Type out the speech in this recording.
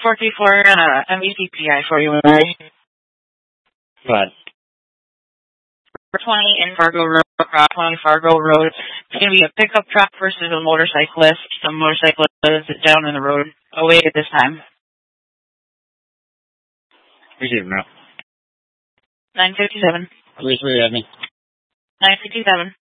434 MVCPI for you, Mary. What? 20 in Fargo Road, Route 20 Fargo Road. It's going to be a pickup truck versus a motorcyclist. The motorcyclist is down in the road, away at this time. Receive now. 957. Please read at me. 957.